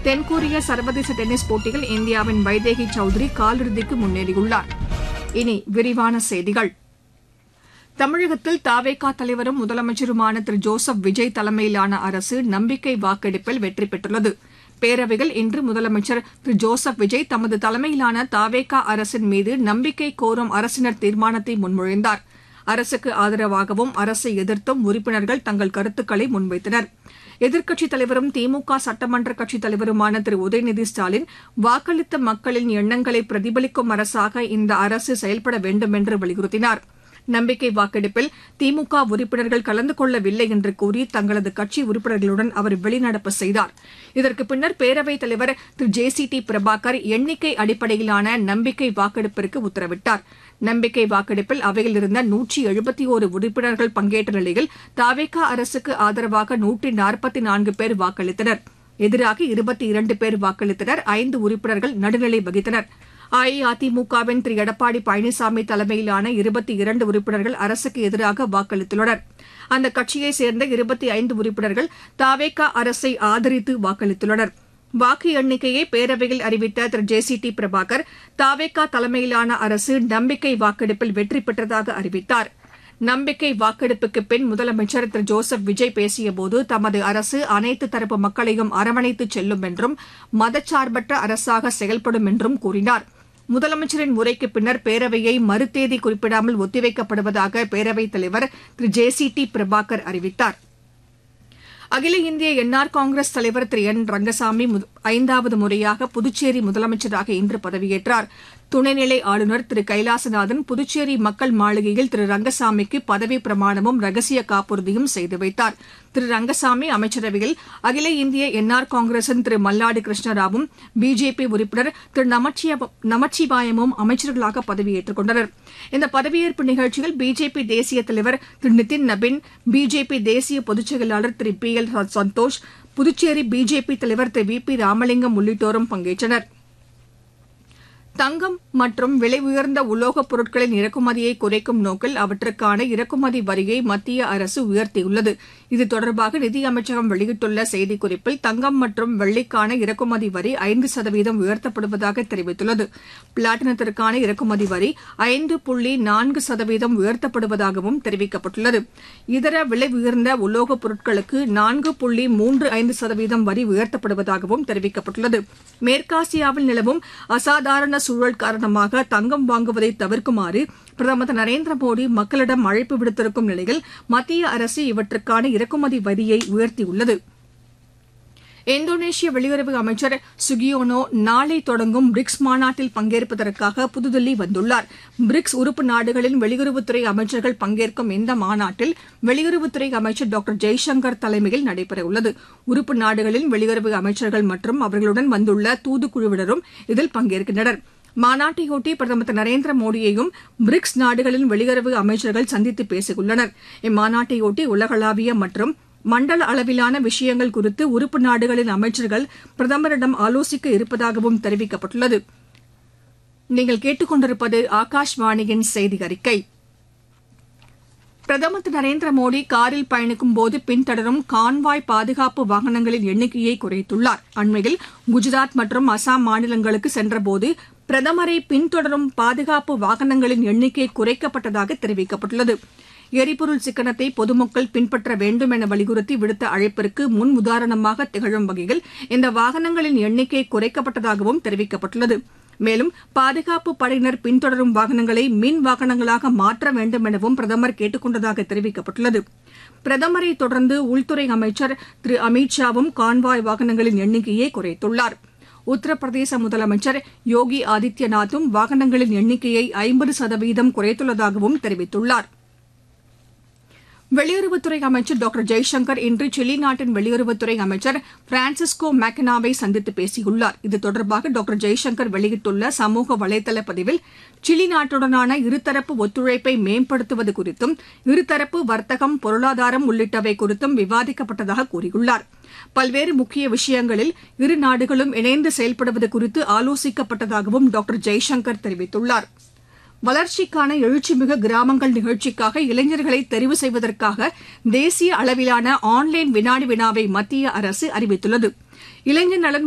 தென்கொரிய சர்வதேச டென்னிஸ் போட்டியில் இந்தியாவின் வைதேகி சௌத்ரி காலிறுதிக்கு முன்னேறியுள்ளார். இனி விரிவான செய்திகள். தமிழகத்தில் தவேகா தலைவரும் முதலமைச்சருமான திரு ஜோசப் விஜய் தலைமையிலான அரசு நம்பிக்கை வாக்கெடுப்பில் வெற்றி பெற்றுள்ளது. பேரவையில் இன்று முதலமைச்சர் திரு ஜோசப் விஜய் தமது தலைமையிலான தவேகா அரசின் மீது நம்பிக்கை கோரும் அரசினர் தீர்மானத்தை முன்மொழிந்தார். அரசுக்கு ஆதரவாகவும் அரசை எதிர்த்தும் உறுப்பினர்கள் தங்கள் கருத்துக்களை முன்வைத்தனர். எதிர்க்கட்சித் தலைவரும் திமுக சட்டமன்ற கட்சித் தலைவருமான திரு உதயநிதி ஸ்டாலின் வாக்களித்த மக்களின் எண்ணங்களை பிரதிபலிக்கும் அரசாக இந்த அரசு செயல்பட வேண்டும் என்று வலியுறுத்தினார். நம்பிக்கை வாக்கெடுப்பில் திமுக உறுப்பினர்கள் கலந்து கொள்ளவில்லை என்று கூறி தங்களது கட்சி உறுப்பினர்களுடன் அவர் வெளிநடப்பு செய்தார். இதற்கு பின்னர் பேரவைத் தலைவர் திரு ஜே.சி.டி. பிரபாகர் எண்ணிக்கை அடிப்படையிலான நம்பிக்கை வாக்கெடுப்பிற்கு உத்தரவிட்டார். நம்பிக்கை வாக்கெடுப்பில் அவையில் இருந்த 171 உறுப்பினர்கள் பங்கேற்ற நிலையில் தவேகா அரசுக்கு ஆதரவாக 144 பேர் வாக்களித்தனர். எதிராக 22 பேர் வாக்களித்தனர். 5 உறுப்பினர்கள் நடுநிலை வகித்தனர். அஇஅதிமுகவின் திரு எடப்பாடி பழனிசாமி தலைமையிலான 22 உறுப்பினர்கள் அரசுக்கு எதிராக வாக்களித்துள்ளனர். அந்த கட்சியைச் சேர்ந்த 25 உறுப்பினர்கள் தவேகா அரசை ஆதரித்து வாக்களித்துள்ளனர். வாக்கு எண்ணிக்கையை பேரவையில் அறிவித்த திரு ஜே.சி.டி. பிரபாகர் தவேகா தலைமையிலான அரசு நம்பிக்கை வாக்கெடுப்பில் வெற்றி பெற்றதாக அறிவித்தார். நம்பிக்கை வாக்கெடுப்புக்கு பின் முதலமைச்சர் திரு ஜோசப் விஜய் பேசியபோது தமது அரசு அனைத்து தரப்பு மக்களையும் அரவணைத்து செல்லும் என்றும் மதச்சார்பற்ற அரசாக செயல்படும் என்றும் கூறினார். முதலமைச்சரின் உரைக்கு பின்னர் பேரவையை மறுதேதி குறிப்பிடாமல் ஒத்திவைக்கப்படுவதாக பேரவைத் தலைவர் திரு ஜே.சி.டி. பிரபாகர் அறிவித்தார். அகில இந்திய என்ஆர் காங்கிரஸ் தலைவர் திரு என். ரங்கசாமி 5வது முறையாக புதுச்சேரி முதலமைச்சராக இன்று பதவியேற்றார். துணைநிலை ஆளுநர் திரு கைலாசநாதன் புதுச்சேரி மக்கள் மாளிகையில் திரு ரங்கசாமிக்கு பதவிப் பிரமாணமும் ரகசிய காப்புறுதியும் செய்து வைத்தார். திரு ரங்கசாமி அமைச்சரவையில் அகில இந்திய என்ஆர் காங்கிரசின் திரு மல்லாடி கிருஷ்ணராவும் பிஜேபி உறுப்பினர் திரு நமச்சிவாயமும் அமைச்சர்களாக பதவியேற்றுக் கொண்டனர். இந்த பதவியேற்பு நிகழ்ச்சியில் பிஜேபி தேசிய தலைவர் திரு நிதின் நபின், பிஜேபி தேசிய பொதுச் செயலாளர் திரு பி.எல். சந்தோஷ், புதுச்சேரி பிஜேபி தலைவர் திரு வி.பி. ராமலிங்கம் உள்ளிட்டோரும் பங்கேற்றனர். தங்கம் மற்றும் விலை உயர்ந்த உலோகப் பொருட்களின் இறக்குமதியை குறைக்கும் நோக்கில் அவற்றுக்கான இறக்குமதி வரியை மத்திய அரசு உயர்த்தியுள்ளது. இது தொடர்பாக நிதியமைச்சகம் வெளியிட்டுள்ள செய்திக்குறிப்பில் தங்கம் மற்றும் வெள்ளிக்கான இறக்குமதி வரி 5% உயர்த்தப்படுவதாக தெரிவித்துள்ளது. பிளாட்டினத்திற்கான இறக்குமதி வரி 5.4% உயர்த்தப்படுவதாகவும் தெரிவிக்கப்பட்டுள்ளது. இதர விலை உயர்ந்த உலோகப் பொருட்களுக்கு 4.35% வரி உயர்த்தப்படுவதாகவும் தெரிவிக்கப்பட்டுள்ளது. மேற்காசியாவில் நிலவும் அசாதாரண சூழல் காரணமாக தங்கம் வாங்குவதை தவிர்க்குமாறு பிரதமர் திரு நரேந்திர மோடி மக்களிடம் அழைப்பு விடுத்திருக்கும் நிலையில் மத்திய அரசு இவற்றுக்கான இறக்குமதி வரியை உயர்த்தியுள்ளது. இந்தோனேஷிய வெளியுறவு அமைச்சர் சுகியோனோ நாளை தொடங்கும் பிரிக்ஸ் மாநாட்டில் பங்கேற்பதற்காக புதுதில்லி வந்துள்ளார். பிரிக்ஸ் உறுப்பு நாடுகளின் வெளியுறவுத்துறை அமைச்சர்கள் பங்கேற்கும் இந்த மாநாட்டில் வெளியுறவுத்துறை அமைச்சர் டாக்டர் ஜெய்சங்கர் தலைமையில் நடைபெறவுள்ளது. உறுப்பு நாடுகளின் வெளியுறவு அமைச்சர்கள் மற்றும் அவர்களுடன் வந்துள்ள தூதுக்குழுவினரும் இதில் பங்கேற்கின்றனர். மாநாட்டையொட்டி பிரதமர் திரு நரேந்திர மோடியையும் பிரிக்ஸ் நாடுகளின் வெளியுறவு அமைச்சர்கள் சந்தித்து பேசியுள்ளனர். இம்மாநாட்டையொட்டி உலகளாவிய மற்றும் மண்டல அளவிலான விஷயங்கள் குறித்து உறுப்பு நாடுகளின் அமைச்சர்கள் பிரதமரிடம் ஆலோசிக்க இருப்பதாகவும் தெரிவிக்கப்பட்டுள்ளது. நீங்கள் கேட்டுக்கொண்டிருப்பது ஆகாஷ்வாணியின் செய்தி அறிக்கை. பிரதமர் திரு நரேந்திர மோடி காரில் பயணிக்கும் போது பின்தொடரும் கான்வாய் பாதுகாப்பு வாகனங்களின் எண்ணிக்கையை குறைத்துள்ளார். அண்மையில் குஜராத் மற்றும் அசாம் மாநிலங்களுக்கு சென்றபோது பிரதமரை பின்தொடரும் பாதுகாப்பு வாகனங்களின் எண்ணிக்கை குறைக்கப்பட்டதாக தெரிவிக்கப்பட்டுள்ளது. எரிபொருள் சிக்கனத்தை பொதுமக்கள் பின்பற்ற வேண்டும் என வலியுறுத்தி விடுத்த அழைப்பிற்கு முன் உதாரணமாக திகழும் வகையில் இந்த வாகனங்களின் எண்ணிக்கை குறைக்கப்பட்டதாகவும் தெரிவிக்கப்பட்டுள்ளது. மேலும் பாதுகாப்பு படையினர் பின்தொடரும் வாகனங்களை மின் வாகனங்களாக மாற்ற வேண்டும் எனவும் பிரதமர் கேட்டுக் கொண்டதாக தெரிவிக்கப்பட்டுள்ளது. பிரதமரை தொடர்ந்து உள்துறை அமைச்சர் திரு அமித் ஷாவும் கான்வாய் வாகனங்களின் எண்ணிக்கையை குறைத்துள்ளார். உத்தரப்பிரதேச முதலமைச்சர் யோகி ஆதித்யநாத்தும் வாகனங்களின் எண்ணிக்கையை 50% குறைத்துள்ளதாகவும் தெரிவித்துள்ளார். வெளியுறவுத்துறை அமைச்சர் டாக்டர் ஜெய்சங்கர் இன்று சிலி நாட்டின் வெளியுறவுத்துறை அமைச்சர் பிரான்சிஸ்கோ மேக்கனாவை சந்தித்து பேசியுள்ளார். இது தொடர்பாக டாக்டர் ஜெய்சங்கர் வெளியிட்டுள்ள சமூக வலைதள பதிவில் சிலி நாட்டுடனான இருதரப்பு ஒத்துழைப்பை மேம்படுத்துவது குறித்தும் இருதரப்பு வர்த்தகம், பொருளாதாரம் உள்ளிட்டவை குறித்தும் விவாதிக்கப்பட்டதாக கூறியுள்ளார். பல்வேறு முக்கிய விஷயங்களில் இரு நாடுகளும் இணைந்து செயல்படுவது குறித்து ஆலோசிக்கப்பட்டதாகவும் டாக்டர் ஜெய்சங்கர் தெரிவித்துள்ளார். வளர்ச்சிக்கான எழுச்சிமிகு கிராமங்கள் நிகழ்ச்சிக்காக இளைஞர்களை தெரிவு செய்வதற்காக தேசிய அளவிலான ஆன்லைன் வினாடி வினாவை மத்திய அரசு அறிவித்துள்ளது. இளைஞர் நலன்